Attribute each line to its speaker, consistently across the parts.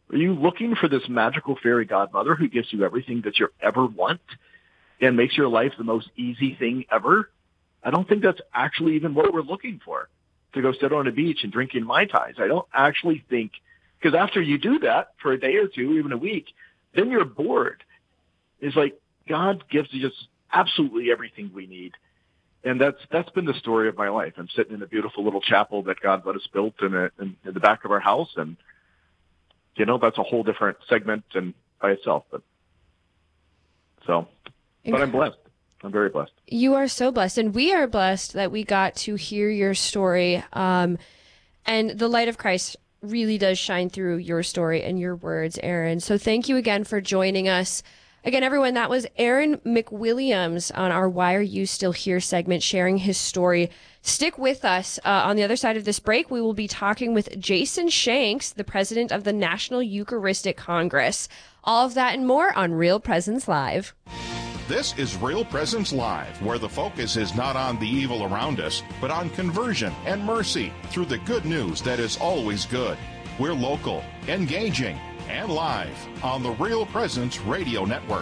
Speaker 1: Are you looking for this magical fairy godmother who gives you everything that you ever want and makes your life the most easy thing ever? I don't think that's actually even what we're looking for, to go sit on a beach and drinking Mai Tais. I don't actually think, because after you do that for a day or two, even a week, then you're bored. It's like God gives us absolutely everything we need. And that's been the story of my life. I'm sitting in a beautiful little chapel that God let us build in the back of our house. And, that's a whole different segment and by itself. But I'm blessed. I'm very blessed.
Speaker 2: You are so blessed. And we are blessed that we got to hear your story. And the light of Christ really does shine through your story and your words, Aaron. So thank you again for joining us. Again, everyone, that was Aaron McWilliams on our Why Are You Still Here segment, sharing his story. Stick with us. On the other side of this break, we will be talking with Jason Shanks, the president of the National Eucharistic Congress. All of that and more on Real Presence Live.
Speaker 3: This is Real Presence Live, where the focus is not on the evil around us, but on conversion and mercy through the good news that is always good. We're local, engaging, and live on the Real Presence Radio Network.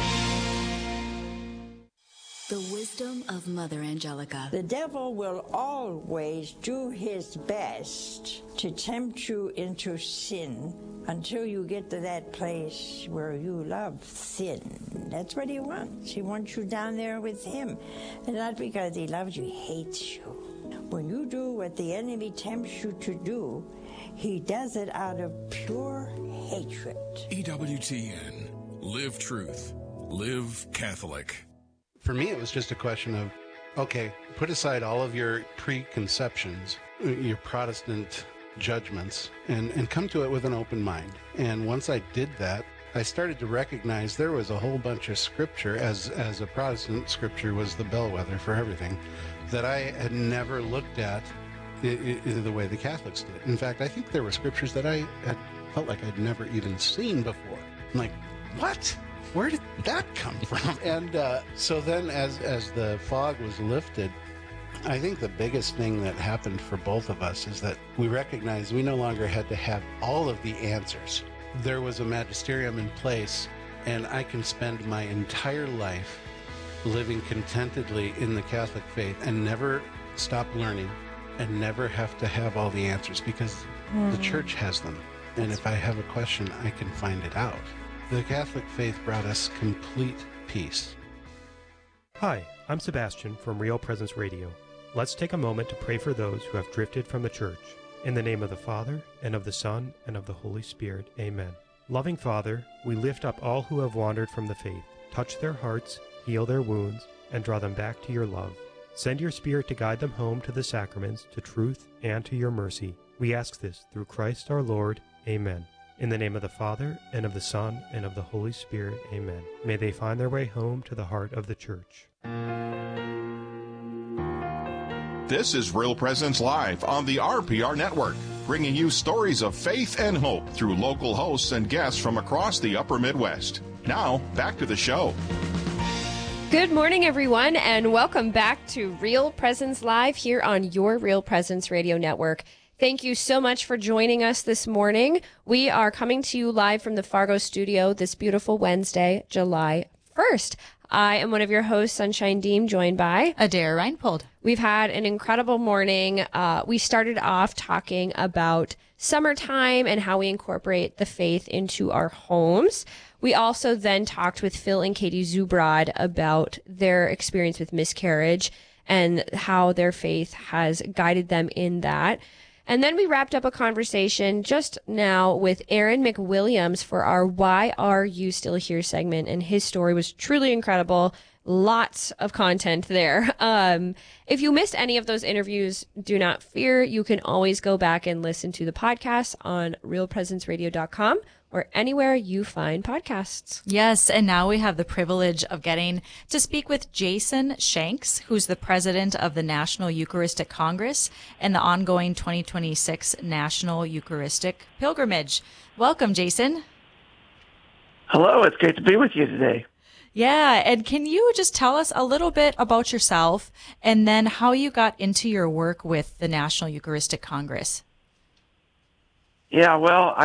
Speaker 4: The wisdom of Mother Angelica.
Speaker 5: The devil will always do his best to tempt you into sin until you get to that place where you love sin. That's what he wants. He wants you down there with him. And not because he loves you, he hates you. When you do what the enemy tempts you to do, he does it out of pure hatred.
Speaker 6: EWTN. Live truth. Live Catholic.
Speaker 7: For me, it was just a question of, okay, put aside all of your preconceptions, your Protestant judgments, and come to it with an open mind. And once I did that, I started to recognize there was a whole bunch of scripture, as a Protestant, scripture was the bellwether for everything, that I had never looked at the way the Catholics did. In fact, I think there were scriptures that I had felt like I'd never even seen before. I'm like, what? Where did that come from? And so then as the fog was lifted, I think the biggest thing that happened for both of us is that we recognized we no longer had to have all of the answers. There was a magisterium in place, and I can spend my entire life living contentedly in the Catholic faith and never stop learning and never have to have all the answers because the church has them. And if I have a question, I can find it out. The Catholic faith brought us complete peace.
Speaker 8: Hi, I'm Sebastian from Real Presence Radio. Let's take a moment to pray for those who have drifted from the church. In the name of the Father, and of the Son, and of the Holy Spirit. Amen. Loving Father, we lift up all who have wandered from the faith. Touch their hearts, heal their wounds, and draw them back to your love. Send your Spirit to guide them home to the sacraments, to truth, and to your mercy. We ask this through Christ our Lord. Amen. In the name of the Father, and of the Son, and of the Holy Spirit. Amen. May they find their way home to the heart of the Church.
Speaker 3: This is Real Presence Live on the RPR Network, bringing you stories of faith and hope through local hosts and guests from across the upper Midwest. Now, back to the show.
Speaker 2: Good morning, everyone, and welcome back to Real Presence Live here on your Real Presence Radio Network. Thank you so much for joining us this morning. We are coming to you live from the Fargo studio this beautiful Wednesday, July 1st. I am one of your hosts, Sunshine Deem, joined by
Speaker 9: Adair Reinpold.
Speaker 2: We've had an incredible morning. We started off talking about summertime and how we incorporate the faith into our homes. We also then talked with Phil and Katie Zubrod about their experience with miscarriage and how their faith has guided them in that. And then we wrapped up a conversation just now with Aaron McWilliams for our Why Are You Still Here segment, and his story was truly incredible. Lots of content there. If you missed any of those interviews, do not fear. You can always go back and listen to the podcast on realpresenceradio.com or anywhere you find podcasts.
Speaker 9: Yes, and now we have the privilege of getting to speak with Jason Shanks, who's the president of the National Eucharistic Congress and the ongoing 2026 National Eucharistic Pilgrimage. Welcome, Jason.
Speaker 10: Hello, it's great to be with you today.
Speaker 9: Yeah, and can you just tell us a little bit about yourself and then how you got into your work with the National Eucharistic Congress?
Speaker 10: Yeah, well,